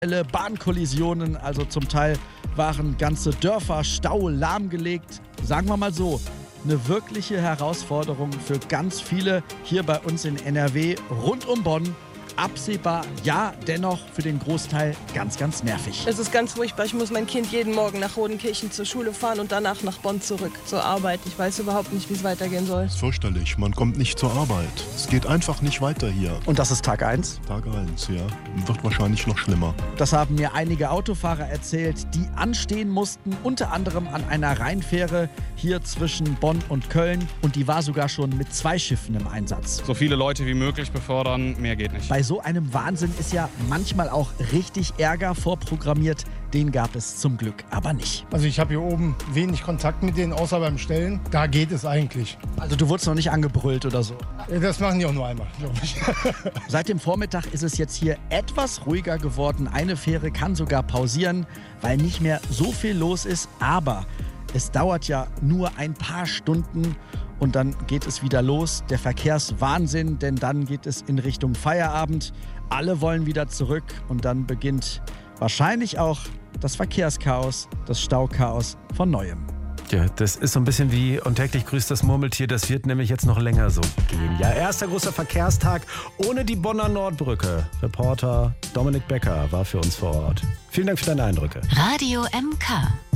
Bahnkollisionen, also zum Teil waren ganze Dörfer Stau lahmgelegt. Sagen wir mal so, eine wirkliche Herausforderung für ganz viele hier bei uns in NRW rund um Bonn. Absehbar, ja, dennoch für den Großteil ganz, ganz nervig. Es ist ganz furchtbar. Ich muss mein Kind jeden Morgen nach Rodenkirchen zur Schule fahren und danach nach Bonn zurück zur Arbeit. Ich weiß überhaupt nicht, wie es weitergehen soll. Das ist fürchterlich. Man kommt nicht zur Arbeit. Es geht einfach nicht weiter hier. Und das ist Tag 1? Tag 1, ja. Wird wahrscheinlich noch schlimmer. Das haben mir einige Autofahrer erzählt, die anstehen mussten, unter anderem an einer Rheinfähre hier zwischen Bonn und Köln. Und die war sogar schon mit 2 Schiffen im Einsatz. So viele Leute wie möglich befördern, mehr geht nicht. Bei so einem Wahnsinn ist ja manchmal auch richtig Ärger vorprogrammiert. Den gab es zum Glück aber nicht. Also ich habe hier oben wenig Kontakt mit denen, außer beim Stellen. Da geht es eigentlich. Also du wurdest noch nicht angebrüllt oder so? Das machen die auch nur einmal, glaube ich. Seit dem Vormittag ist es jetzt hier etwas ruhiger geworden. Eine Fähre kann sogar pausieren, weil nicht mehr so viel los ist. Aber es dauert ja nur ein paar Stunden und dann geht es wieder los. Der Verkehrswahnsinn, denn dann geht es in Richtung Feierabend. Alle wollen wieder zurück und dann beginnt wahrscheinlich auch das Verkehrschaos, das Stauchaos von Neuem. Ja, das ist so ein bisschen wie und täglich grüßt das Murmeltier. Das wird nämlich jetzt noch länger so gehen. Ja, erster großer Verkehrstag ohne die Bonner Nordbrücke. Reporter Dominik Becker war für uns vor Ort. Vielen Dank für deine Eindrücke. Radio MK.